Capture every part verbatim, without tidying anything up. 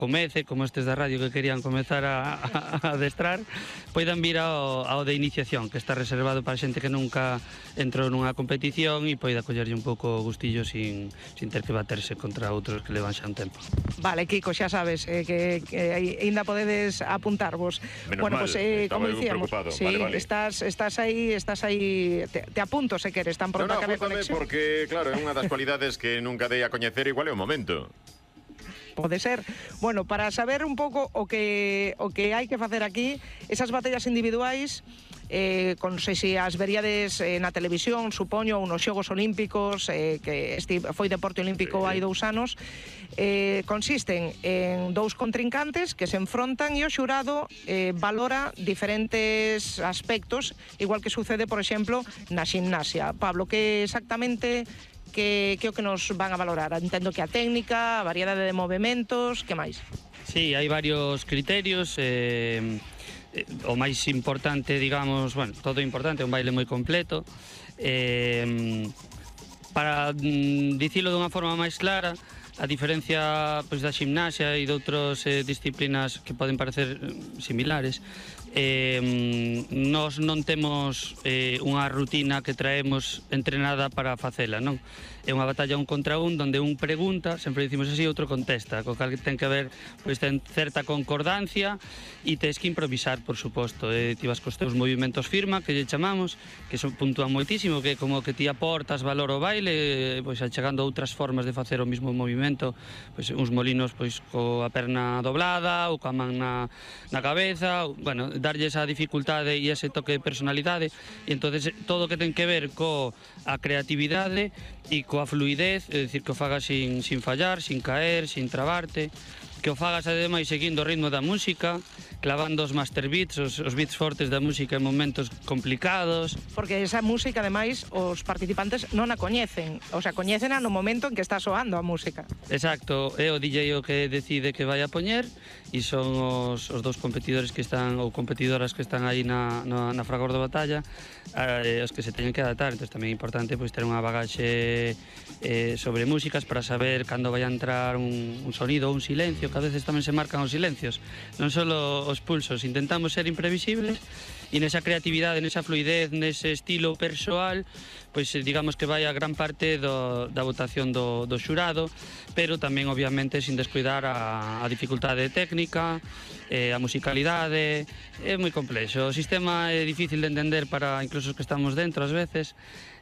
comece, como estes da radio que querían comezar a, a, a adestrar, poidan vir ao, ao de iniciación, que está reservado para xente que nunca entrou nunha competición e poida collerlle un pouco o gustillo sin, sin ter que baterse contra outros que levan xa un tempo. Vale, Kiko, xa sabes eh, que, que ainda podedes apuntarvos. Menos bueno, mal, pues, eh, como dicíamos, sí, vale, vale. Estás, estás aí, estás aí, te, te apunto se queres, tan pronto no, no, acabe a conexión. Porque, claro, é unha das cualidades que nunca dei a coñecer, igual é o momento. Pode ser. Bueno, para saber un pouco o que o que hai que facer aquí, esas batallas individuais, eh, con sei se as veríades eh, na televisión, supoño, ou nos Xogos Olímpicos, eh, que esti, foi deporte olímpico sí. hai dous anos, eh, consisten en dous contrincantes que se enfrontan e o xurado eh, valora diferentes aspectos, igual que sucede, por exemplo, na ximnasia. Pablo, que exactamente... Que, que o que nos van a valorar? Entendo que a técnica, a variedade de movimentos, que máis? Sí, hai varios criterios, eh, eh, o máis importante, digamos, bueno, todo importante, un baile moi completo, eh, para mm, dicilo dunha forma máis clara, a diferencia pois, da ximnasia e de outras eh, disciplinas que poden parecer similares, eh, nós non temos eh, unha rutina que traemos entrenada para facela, non? É unha batalla un contra un, donde un pregunta, sempre dicimos así, outro contesta, co cal ten que haber pois, ten certa concordancia e tens que improvisar, por suposto. Eh, ti vas cos teus movimentos firma, que lle chamamos, que son puntúan moitísimo, que como que ti aportas valor ao baile, pois achegando outras formas de facer o mismo movimento, pois uns molinos pois coa perna doblada ou coa man na, na cabeza, ou, bueno, darlle esa dificultade e ese toque de personalidade, e entonces todo o que ten que ver co a creatividade e coa fluidez, é dicir, que o fagas sin, sin fallar, sin caer, sin trabarte, que o fagas ademais seguindo o ritmo da música, clavando os master beats, os, os beats fortes da música en momentos complicados. Porque esa música, ademais, os participantes non a coñecen, o sea, coñecena no momento en que está soando a música. Exacto, é o D J o que decide que vai a poñer e son os, os dous competidores que están, ou competidoras que están aí na, na, na fragor da batalla, eh, os que se teñen que adaptar. Entón tamén é importante pois, ter unha bagaxe eh, sobre músicas para saber cando vai a entrar un, un sonido ou un silencio, que a veces tamén se marcan os silencios, non só os pulsos. Intentamos ser imprevisibles e nesa creatividade, nesa fluidez, nese estilo persoal, pois digamos que vai a gran parte do, da votación do, do xurado, pero tamén obviamente sin descuidar a, a dificultade técnica, eh, a musicalidade. É moi complexo, o sistema é difícil de entender para incluso os que estamos dentro ás veces.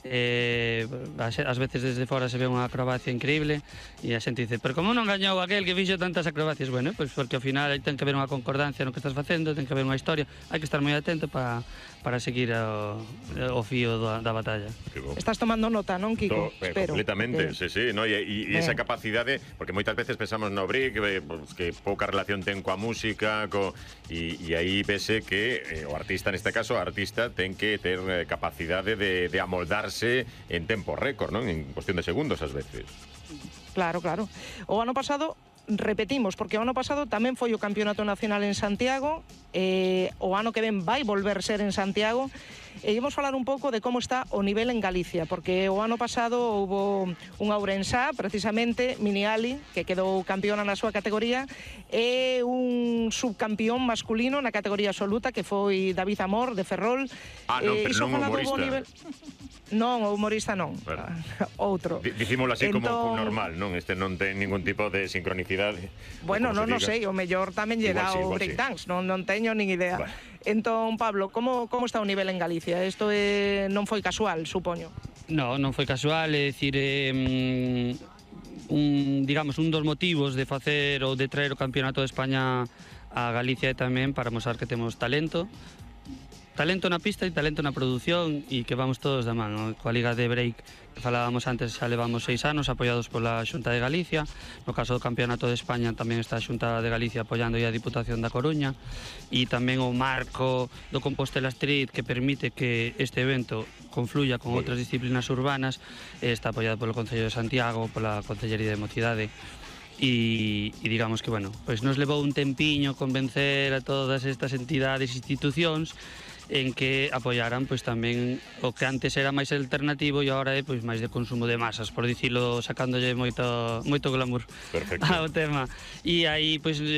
Eh, ás veces desde fora se ve unha acrobacia increíble e a xente dice, pero como non gañou aquel que fixo tantas acrobacias? Bueno, pois porque ao final ten que haber unha concordancia no que estás facendo, ten que haber unha historia, hai que estar moi atento para para seguir o, o fío da, da batalla. Estás tomando nota, non, Kiko? To, eh, Espero. Completamente, porque... sí, sí, no? E, e, e esa capacidade, porque moitas veces pensamos no brick, eh, pues, que pouca relación ten coa música, co, e, e aí vese que eh, o artista, neste caso, o artista ten que ter eh, capacidade de, de amoldarse en tempo récord, non? En cuestión de segundos, ás veces. Claro, claro. O ano pasado repetimos, porque o ano pasado tamén foi o Campeonato Nacional en Santiago, eh, o ano que ven vai volver ser en Santiago, e ímos falar un pouco de como está o nivel en Galicia, porque o ano pasado houbo un ourensá, precisamente, Miniali, que quedou campeona na súa categoría, e un subcampeón masculino na categoría absoluta, que foi David Amor, de Ferrol. Ah, non, pero non humorista. Nivel... Non, o humorista non, bueno, outro. Dicímolo así entón... como normal, non? Este non ten ningún tipo de sincronicidade. Bueno, non, non sei, o mellor tamén lle dá o breakdance, sí. non, non teño nin idea. Bueno. Entón, Pablo, como, como está o nivel en Galicia? Isto é, non foi casual, supoño. Non, non foi casual, é dicir, eh, un, digamos, un dos motivos de facer ou de traer o Campeonato de España a Galicia é tamén para mostrar que temos talento, talento na pista e talento na produción e que vamos todos da mano. Coa Liga de Break que falábamos antes xa levamos seis anos apoiados pola Xunta de Galicia. No caso do Campeonato de España tamén está a Xunta de Galicia apoiando a Diputación da Coruña e tamén o marco do Compostela Street que permite que este evento confluya con outras disciplinas urbanas está apoiado polo Concello de Santiago, pola Concellería de Mocidade. E, e digamos que, bueno, pois nos levou un tempiño convencer a todas estas entidades e institucións en que apoyaran pois tamén o que antes era máis alternativo e agora é pois máis de consumo de masas, por dicilo, sacándolle moito moito glamour Perfecto. ao tema. E aí pois